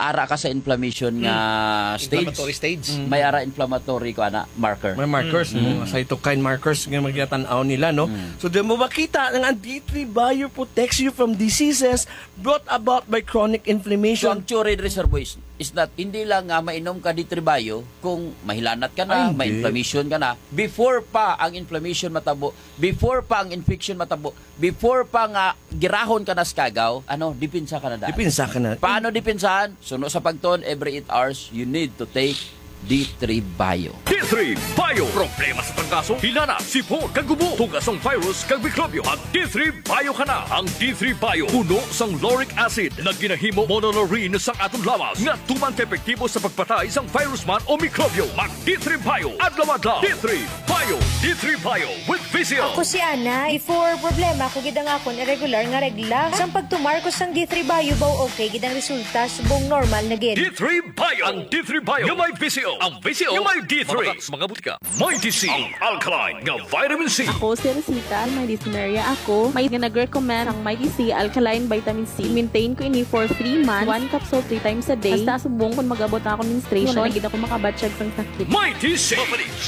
ara ka sa inflammation nga stage. Inflammatory stage. May ara inflammatory ko ana marker. May markers, mga cytokine markers nga magyatanaw nila, no? So, di mo makita ng D3 Bio protects you from diseases brought about by chronic So, inflammation. ang theory reserve is that hindi lang nga mainom ka D3 Bio kung mahilanat ka na, Ay, hindi. may inflammation ka na, before pa ang inflammation matabo, before pa ang infection matabo, before pa nga girahon ka na sa kagaw, dipinsa ka na daan. Dipinsa ka na. Paano dipinsahan? Suno sa pagton, every 8 hours, you need to take D3 Bio. D3 Bio. Problema sa pangkaso, hinana, sipon, kagubo, tugasong virus, kag mikrobyo. Ang D3 Bio ka na. Ang D3 Bio, puno sang lauric acid na ginahimo monolaurin sa atong lawas nga tuman epektibo sa pagpatay sang virus man o mikrobyo. Mag D3 Bio, adlaw-adlaw. D3 Bio. D3 Bio with Vizio. Ako si Ana, before problema ko gidang akon irregular nga regla. Sang pagtumar ko sang D3 Bio baw okay gidang resulta subong normal na gid. D3 Bio. Ang D3 Bio yung may Vizio. Ang Vizio yung may D3. Mga butika. May DC. Ang alkaline nga vitamin C. Ako si Rosita, may dysphoria ako. May nag-recommend ang Mighty C Alkaline Vitamin C. Maintain ko ini for 3 months. 1 capsule 3 times a day. Basta subong kung mag-abot na ako menstruation. Wala na gid ako makabatsyag sang sakit. May DC.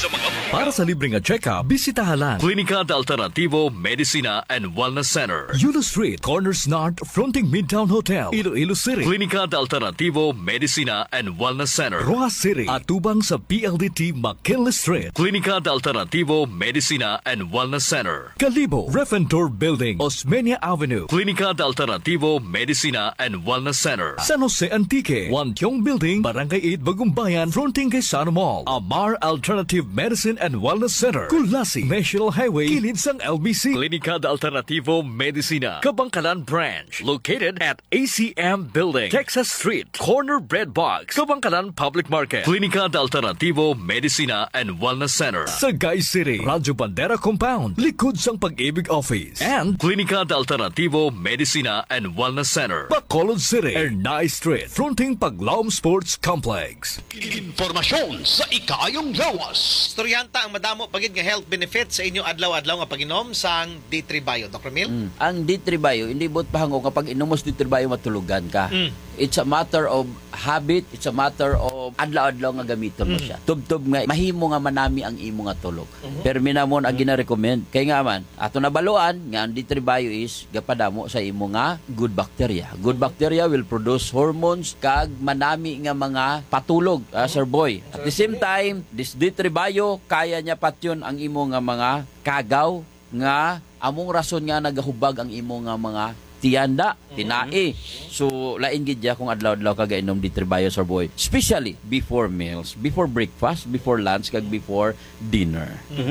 Para sa libreng check-up, bisitahan lang Klinika de Alternativo Medicina and Wellness Center. Yulo Street, Corners North, fronting Midtown Hotel, Iloilo City. Klinika de Alternativo Medicina and Wellness Center. Roa City, atubang sa PLDT McKinley Street. Klinika de Alternativo Medicina and Wellness Center. Kalibo, Refentor Building, Osmeña Avenue. Klinika de Alternativo Medicina and Wellness Center. San Jose Antique, Wantiong Building, Barangay 8, Bagumbayan, fronting kay Sana Mall. Amar Alternative Medicine and Wellness Center. Kulasi, National Highway, kilid sang LBC. Klinika de Alternativo Medicina, Kabangkalan Branch. Located at ACM Building, Texas Street, Corner Bread Box, Kabangkalan Public Market. Klinika de Alternativo Medicina and Wellness Center. Sagay City, Radyo Bandera Compound, likod sang Pag-ibig Office. And Klinika de Alternativo Medicina and Wellness Center. Bacolod City, Ernay Street, fronting Paglaom Sports Complex. Informasyon sa ikayong lawas. Storyanta ang madamo pagid nga health benefits sa inyo adlaw-adlaw nga paginom sang D3 Bio, Dr. Mil. Ang D3 Bio, hindi bot pahango kapag inumos D3 Bio matulugan ka. It's a matter of habit, it's a matter of adlaw-adlaw nga gamiton mo siya. Tub-tub nga, mahimo nga manami ang imo nga tulog. Pero minamon ang gina-recommend. Kaya nga man, ato nabaluan, nga ang D3 Bio is, gapadamo sa imo nga good bacteria. Good bacteria will produce hormones kag manami nga mga patulog, Sir Boy. At the same time, this D3 Bio, kaya niya patyon ang imo nga mga kagaw nga among rason nga nagahubag ang imo nga mga tiyanda, tinae. So, lain gid ya kung adlaw-adlaw ka gainom D3 Bio, Sir Boy. Especially before meals, before breakfast, before lunch, kag before dinner.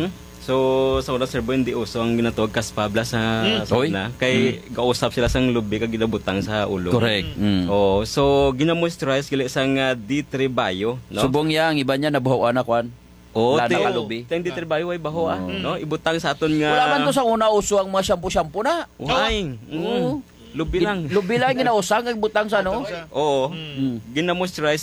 So, sa una, Sir Boy, hindi uso ang ginatawag kaspabla sa na. Kay gausap sila sang lubi kag ginabutang sa ulo. Correct. Oh, so ginamoisturize gali sang D3 Bio, no? Subong ya, ang iba niya nabuhawan na kwan. Oh, Lana kalubi. Teng D3 Bio ay baho no? Ibutang sa aton nga. Wala man to sa una uso ang mga shampoo-shampoo na. Ay, lubi lang. Lubi lang ginausang kag butang sa no. Oo. Ginamoisturize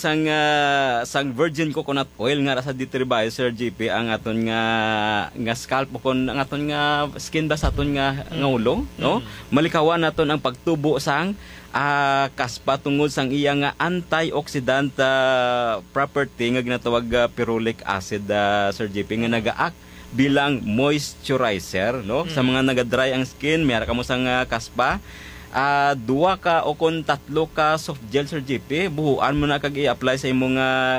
sang virgin coconut oil nga sa D3 Bio, Sir GP, ang aton nga scalp kon ang aton nga skin ba sa aton nga ulo, no? Malikawan naton ang pagtubo sang kaspa tungod sang iya nga antioxidant property nga ginatawag ferulic acid, Sir JP, nga nagaak bilang moisturizer, no? Sa mga naga-dry ang skin, mayara kamo sang kaspa. 2 ka o kon 3 ka soft gel, Sir JP, buhuan mo na kag i-apply sa imong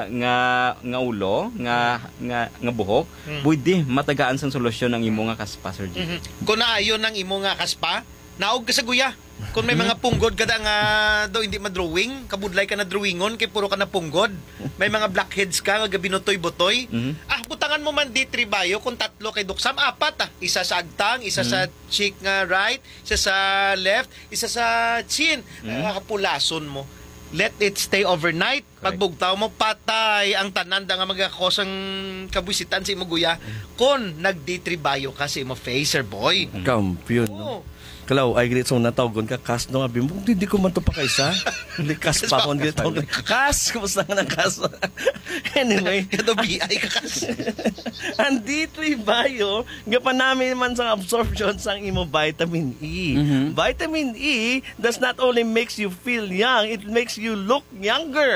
nga ulo, nga buhok. Pwede matagaan sang solusyon ang imong nga kaspa, Sir JP. Kung naayon ang imo nga kaspa, naog ka sa guya. Kung may mga punggod kada nga daw hindi madrawing, kabudlay ka na drawingon kay puro ka na punggod. May mga blackheads ka nga binutoy-butoy. Butangan mo man D3 Bio kung 3 kay Duksam, 4 Isa sa agtang, isa sa cheek nga right, isa sa left, isa sa chin. Kapulason mo. Let it stay overnight. Pagbugtaw mo, patay ang tananda nga magkakosang kabusitan sa imo guya. Kung nag-D3 Bio ka sa imo face, Sir Boy. Kampiyon, no? Kalaw, ay ganit so natawgon ka, kas no nga bimbo, hindi ko man to pa kaysa. Hindi kas pa ko, hindi tawgon. Kas, kumusta nga ng kas? Anyway. Ito BI ka kas. Ang D3 Bio, gapan namin man sa absorption sang imo vitamin E. Vitamin E does not only makes you feel young, it makes you look younger.